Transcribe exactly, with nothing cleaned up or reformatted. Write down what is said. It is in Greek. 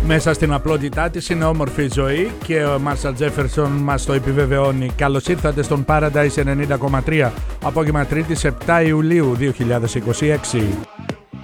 Μέσα στην απλότητά της είναι όμορφη η ζωή και ο Μάρσαλ Τζέφερσον μας το επιβεβαιώνει. Καλώς ήρθατε στον Paradise ενενήντα κόμμα τρία, απόγευμα Τρίτης επτά Ιουλίου δύο χιλιάδες είκοσι έξι.